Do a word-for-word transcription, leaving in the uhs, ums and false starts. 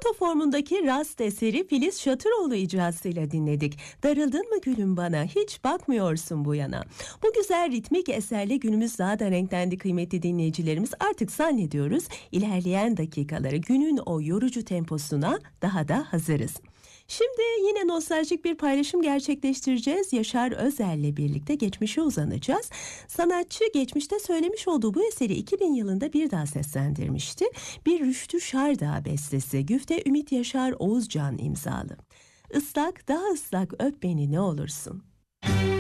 Foto formundaki rast eseri Filiz Şatıroğlu icrasıyla dinledik. Darıldın mı gülüm bana, hiç bakmıyorsun bu yana. Bu güzel ritmik eserle günümüz daha da renklendi kıymetli dinleyicilerimiz. Artık zannediyoruz ilerleyen dakikaları günün o yorucu temposuna daha da hazırız. Şimdi yine nostaljik bir paylaşım gerçekleştireceğiz. Yaşar Özel'le birlikte geçmişe uzanacağız. Sanatçı geçmişte söylemiş olduğu bu eseri iki bin yılında bir daha seslendirmişti. Bir Rüştü Şardağ bestesi, güfte Ümit Yaşar Oğuzcan imzalı. Islak, daha ıslak öp beni ne olursun.